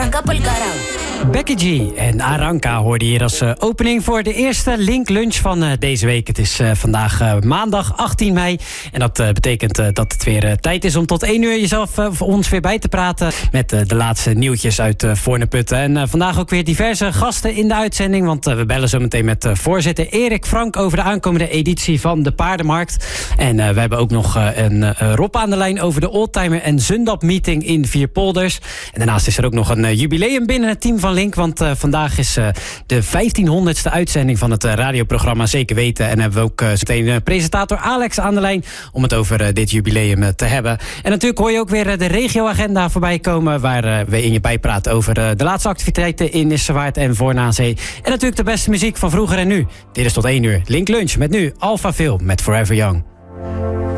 arranca pa'l carajo. Becky G en Aranka hoorde hier als opening voor de eerste Link Lunch van deze week. Het is vandaag maandag 18 mei. En dat betekent dat het weer tijd is om tot 1 uur jezelf voor ons weer bij te praten met de laatste nieuwtjes uit Voorne-Putten. En vandaag ook weer diverse gasten in de uitzending. Want we bellen zo meteen met voorzitter Erik Frank over de aankomende editie van de Paardenmarkt. En we hebben ook nog een Rob aan de lijn over de Oldtimer en Zundap meeting in Vierpolders. En daarnaast is er ook nog een jubileum binnen het team van Link, want vandaag is de 1500ste uitzending van het radioprogramma Zeker Weten. En hebben we ook meteen presentator Alex aan de lijn om het over dit jubileum te hebben. En natuurlijk hoor je ook weer de regioagenda voorbij komen, waar we in je bijpraten over de laatste activiteiten in Nissewaard en Voornazee. En natuurlijk de beste muziek van vroeger en nu. Dit is tot 1 uur Link Lunch met nu Alphaville met Forever Young.